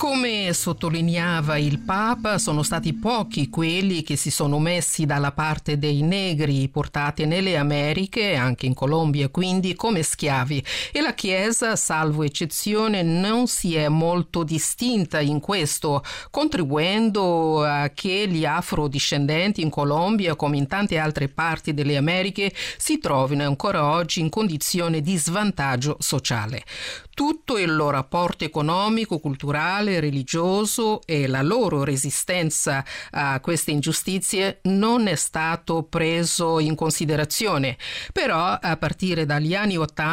Come sottolineava il Papa, sono stati pochi quelli che si sono messi dalla parte dei negri portati nelle Americhe, anche in Colombia quindi, come schiavi, e la Chiesa, salvo eccezione, non si è molto distinta in questo, contribuendo a che gli afrodiscendenti in Colombia, come in tante altre parti delle Americhe, si trovino ancora oggi in condizione di svantaggio sociale. Tutto il loro rapporto economico, culturale, religioso e la loro resistenza a queste ingiustizie non è stato preso in considerazione. Però a partire dagli anni '80